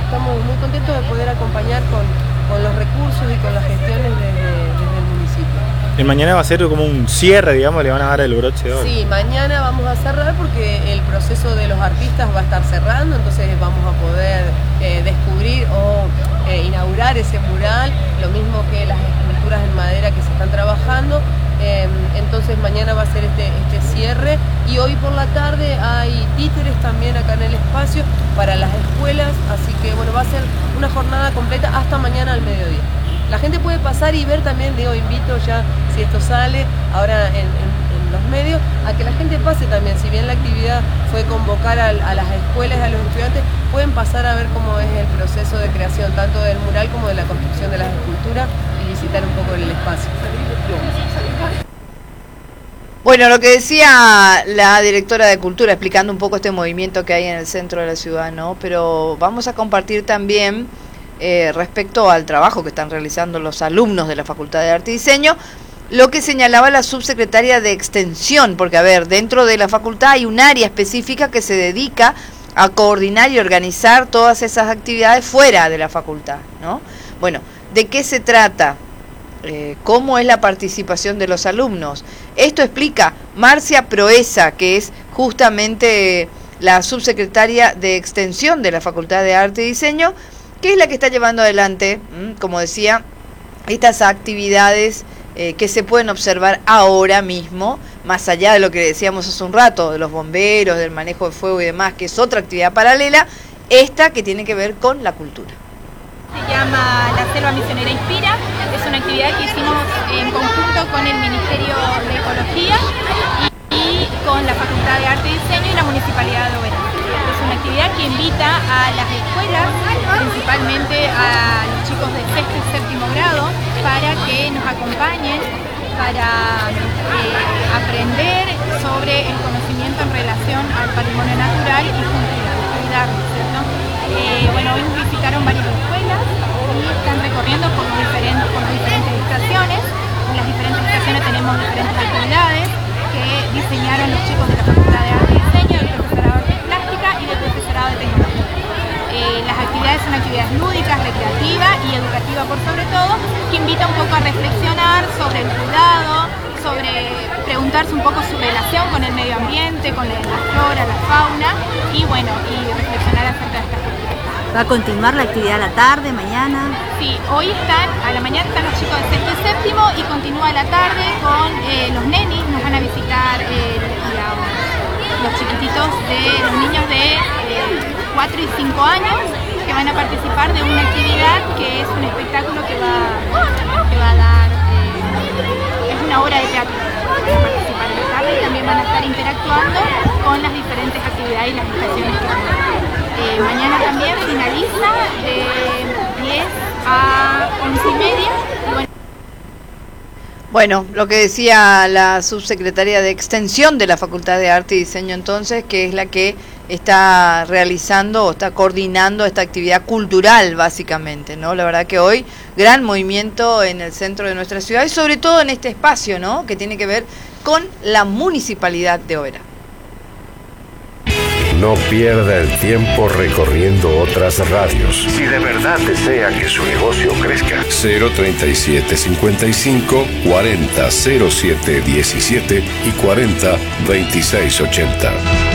estamos muy contentos de poder acompañar con los recursos y con las gestiones desde el municipio. ¿Y mañana va a ser como un cierre, digamos, le van a dar el broche de oro? Sí, mañana vamos a cerrar porque el proceso de los artistas va a estar cerrando, entonces vamos a poder descubrir o inaugurar ese mural, lo mismo que las esculturas en madera que se están trabajando. Entonces mañana va a ser este cierre, y hoy por la tarde hay títeres también acá en el espacio para las escuelas, así que bueno, va a ser una jornada completa hasta mañana al mediodía. La gente puede pasar y ver también, invito ya, si esto sale ahora en los medios, a que la gente pase también, si bien la actividad fue convocar a las escuelas, a los estudiantes, pueden pasar a ver cómo es el proceso de creación tanto del mural como de la construcción de las esculturas y visitar un poco el espacio. Bueno, lo que decía la directora de Cultura, explicando un poco este movimiento que hay en el centro de la ciudad, ¿no? Pero vamos a compartir también respecto al trabajo que están realizando los alumnos de la Facultad de Arte y Diseño, lo que señalaba la subsecretaria de Extensión, porque a ver, dentro de la facultad hay un área específica que se dedica a coordinar y organizar todas esas actividades fuera de la facultad, ¿no? Bueno, ¿de qué se trata? ¿Cómo es la participación de los alumnos? Esto explica Marcia Proeza, que es justamente la subsecretaria de Extensión de la Facultad de Arte y Diseño, que es la que está llevando adelante, como decía, estas actividades que se pueden observar ahora mismo, más allá de lo que decíamos hace un rato, de los bomberos, del manejo de fuego y demás, que es otra actividad paralela, esta que tiene que ver con la cultura. Se llama La Selva Misionera Inspira, es una actividad que hicimos en conjunto con el Ministerio de Ecología y con la Facultad de Arte y Diseño y la Municipalidad de Oberá. Es una actividad que invita a las escuelas, principalmente a los chicos de sexto y séptimo grado, para que nos acompañen para aprender sobre el conocimiento en relación al patrimonio natural y cuidarlo, ¿cierto? Bueno, hoy nos visitaron varias escuelas y están recorriendo por las diferentes estaciones. En las diferentes estaciones tenemos diferentes actividades que diseñaron los chicos de la Facultad de Arte y Diseño, del profesorado de Arte y Plástica y del profesorado de Tecnología. Las actividades son actividades lúdicas, recreativas y educativas por sobre todo, que invita un poco a reflexionar sobre el cuidado, sobre preguntarse un poco su relación con el medio ambiente, con la flora, la fauna y bueno, y reflexionar acerca de estas actividades. ¿Va a continuar la actividad a la tarde, mañana? Sí, hoy a la mañana están los chicos de sexto y séptimo y continúa a la tarde con los nenis, nos van a visitar los chiquititos los niños de 4 y 5 años que van a participar de una actividad que es un espectáculo que va a dar, es una obra de teatro. Van a participar en la tarde y también van a estar interactuando con las diferentes actividades y las estaciones que van a hacer. Mañana también finaliza de 10 a 11:30. Bueno, lo que decía la subsecretaria de Extensión de la Facultad de Arte y Diseño entonces, que es la que está realizando o está coordinando esta actividad cultural básicamente, ¿no? La verdad que hoy gran movimiento en el centro de nuestra ciudad y sobre todo en este espacio, ¿no? Que tiene que ver con la Municipalidad de Oberá. No pierda el tiempo recorriendo otras radios. Si de verdad desea que su negocio crezca. 037 55 40 07 17 y 40 26 80.